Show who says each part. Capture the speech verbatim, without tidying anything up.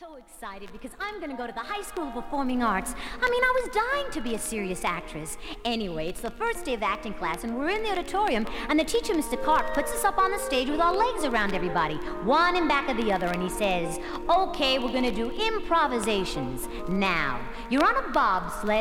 Speaker 1: so excited because I'm going to go to the High School of Performing Arts. I mean, I was dying to be a serious actress. Anyway, it's the first day of acting class, and we're in the auditorium, and the teacher, Mister Clark, puts us up on the stage with our legs around everybody, one in back of the other, and he says, okay, we're going to do improvisations. Now, you're on a bobsled